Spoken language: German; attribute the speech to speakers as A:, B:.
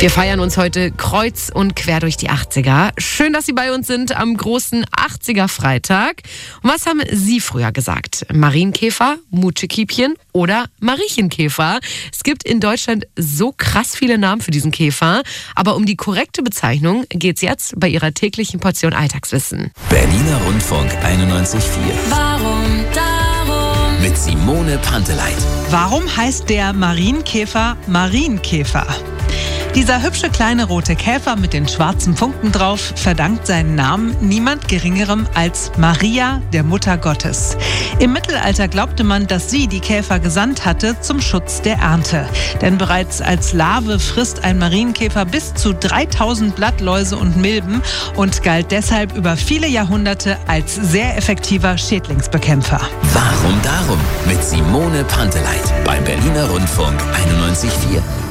A: Wir feiern uns heute kreuz und quer durch die 80er. Schön, dass Sie bei uns sind am großen 80er-Freitag. Und was haben Sie früher gesagt? Marienkäfer, Mutschekiepchen oder Mariechenkäfer? Es gibt in Deutschland so krass viele Namen für diesen Käfer. Aber um die korrekte Bezeichnung geht's jetzt bei Ihrer täglichen Portion Alltagswissen.
B: Berliner Rundfunk 91,4.
C: Warum darum?
B: Mit Simone Panteleit.
D: Warum heißt der Marienkäfer Marienkäfer? Dieser hübsche kleine rote Käfer mit den schwarzen Punkten drauf verdankt seinen Namen niemand Geringerem als Maria, der Mutter Gottes. Im Mittelalter glaubte man, dass sie die Käfer gesandt hatte zum Schutz der Ernte. Denn bereits als Larve frisst ein Marienkäfer bis zu 3000 Blattläuse und Milben und galt deshalb über viele Jahrhunderte als sehr effektiver Schädlingsbekämpfer.
B: Warum darum? Mit Simone Panteleit beim Berliner Rundfunk 91,4.